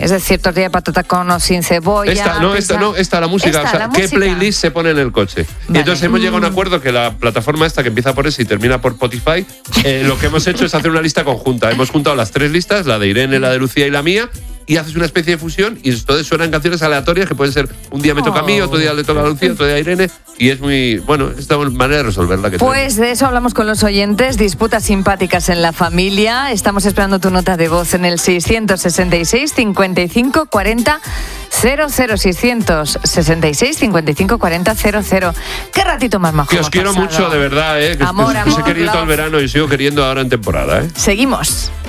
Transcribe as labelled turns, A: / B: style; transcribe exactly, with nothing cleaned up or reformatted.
A: Es decir, tortilla de patata con o sin cebolla.
B: Esta, no, esta, no, esta la música.
A: Esta,
B: o sea,
A: la
B: ¿qué
A: música?
B: playlist se pone en el coche?
A: Vale.
B: Y entonces hemos
A: Mm.
B: llegado a un acuerdo que la plataforma esta que empieza por S y termina por Spotify, eh, lo que hemos hecho es hacer una lista conjunta. Hemos juntado las tres listas, la de Irene, la de Lucía y la mía, y haces una especie de fusión y entonces suenan canciones aleatorias que pueden ser un día me toca a mí, otro día le toca a Lucía, otro día a Irene, y es muy, bueno, es una manera de resolverla que
A: Pues de eso hablamos con los oyentes, disputas simpáticas en la familia. Estamos esperando tu nota de voz en el seiscientos sesenta y seis, cincuenta y cinco, cuarenta, cero cero, seiscientos sesenta y seis, cincuenta y cinco, cuarenta, cero cero. Qué ratito más majo.
B: Que os
A: hemos
B: quiero
A: pasado.
B: mucho, de verdad, ¿eh? Que
A: Amor,
B: os, os
A: amor,
B: he querido todo el
A: love.
B: verano y sigo queriendo ahora en temporada, ¿eh?
A: Seguimos.